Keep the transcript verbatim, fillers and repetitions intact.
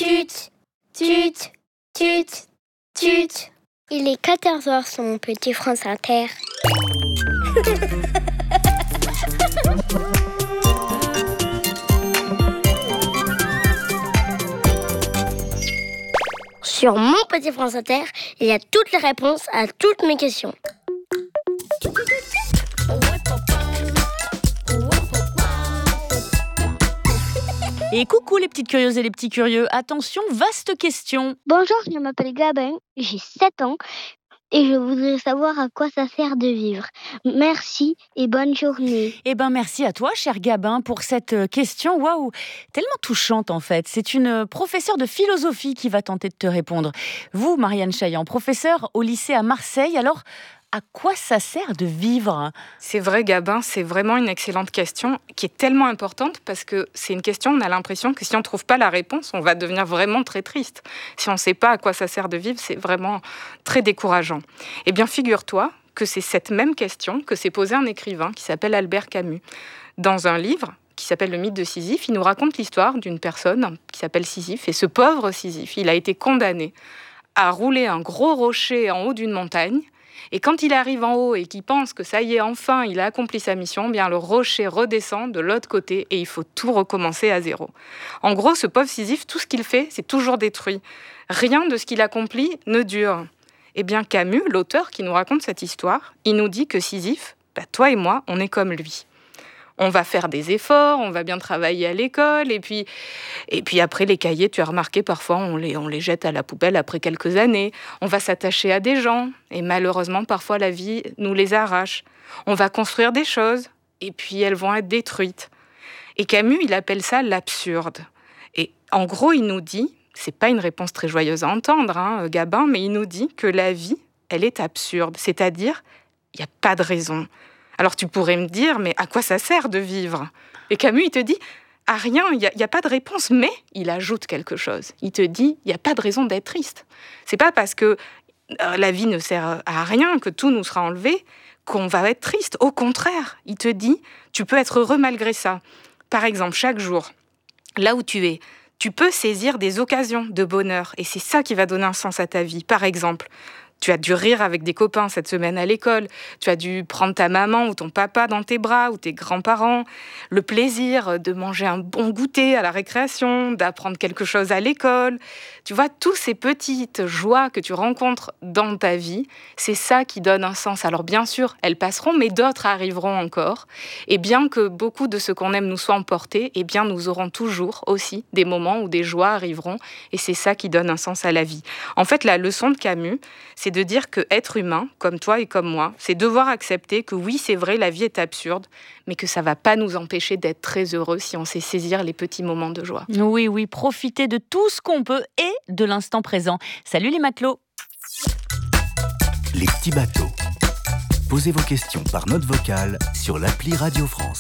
Tut, tut, tut, tut. Il est quatorze heures sur mon petit France Inter. Sur mon petit France Inter, il y a toutes les réponses à toutes mes questions. Et coucou les petites curieuses et les petits curieux, attention, vaste question. Bonjour, je m'appelle Gabin, j'ai sept ans et je voudrais savoir à quoi ça sert de vivre. Merci et bonne journée. Eh ben merci à toi, cher Gabin, pour cette question. Waouh, tellement touchante en fait. C'est une professeure de philosophie qui va tenter de te répondre. Vous, Marianne Chaillan, professeure au lycée à Marseille, alors à quoi ça sert de vivre ? C'est vrai, Gabin, c'est vraiment une excellente question qui est tellement importante parce que c'est une question, on a l'impression que si on ne trouve pas la réponse, on va devenir vraiment très triste. Si on ne sait pas à quoi ça sert de vivre, c'est vraiment très décourageant. Eh bien, figure-toi que c'est cette même question que s'est posée un écrivain qui s'appelle Albert Camus. Dans un livre qui s'appelle Le mythe de Sisyphe, il nous raconte l'histoire d'une personne qui s'appelle Sisyphe. Et ce pauvre Sisyphe, il a été condamné à rouler un gros rocher en haut d'une montagne. Et quand il arrive en haut et qu'il pense que ça y est, enfin, il a accompli sa mission, bien le rocher redescend de l'autre côté et il faut tout recommencer à zéro. En gros, ce pauvre Sisyphe, tout ce qu'il fait, c'est toujours détruit. Rien de ce qu'il accomplit ne dure. Eh bien, Camus, l'auteur qui nous raconte cette histoire, il nous dit que Sisyphe, bah, toi et moi, on est comme lui. On va faire des efforts, on va bien travailler à l'école, et puis, et puis après, les cahiers, tu as remarqué, parfois, on les, on les jette à la poubelle après quelques années. On va s'attacher à des gens, et malheureusement, parfois, la vie nous les arrache. On va construire des choses, et puis elles vont être détruites. Et Camus, il appelle ça l'absurde. Et en gros, il nous dit, c'est pas une réponse très joyeuse à entendre, hein, Gabin, mais il nous dit que la vie, elle est absurde, c'est-à-dire, il n'y a pas de raison. Alors tu pourrais me dire, mais à quoi ça sert de vivre ? Et Camus, il te dit, à rien, il n'y a, a pas de réponse, mais il ajoute quelque chose. Il te dit, il n'y a pas de raison d'être triste. C'est pas parce que euh, la vie ne sert à rien, que tout nous sera enlevé, qu'on va être triste. Au contraire, il te dit, tu peux être heureux malgré ça. Par exemple, chaque jour, là où tu es, tu peux saisir des occasions de bonheur. Et c'est ça qui va donner un sens à ta vie. Par exemple, tu as dû rire avec des copains cette semaine à l'école. Tu as dû prendre ta maman ou ton papa dans tes bras ou tes grands-parents. Le plaisir de manger un bon goûter à la récréation, d'apprendre quelque chose à l'école. Tu vois, toutes ces petites joies que tu rencontres dans ta vie, c'est ça qui donne un sens. Alors bien sûr, elles passeront, mais d'autres arriveront encore. Et bien que beaucoup de ce qu'on aime nous soit emporté, eh bien nous aurons toujours aussi des moments où des joies arriveront. Et c'est ça qui donne un sens à la vie. En fait, la leçon de Camus, c'est de dire que être humain, comme toi et comme moi, c'est devoir accepter que oui, c'est vrai, la vie est absurde, mais que ça ne va pas nous empêcher d'être très heureux si on sait saisir les petits moments de joie. Oui, oui, profiter de tout ce qu'on peut et de l'instant présent. Salut les matelots. Les petits bateaux. Posez vos questions par note vocale sur l'appli Radio France.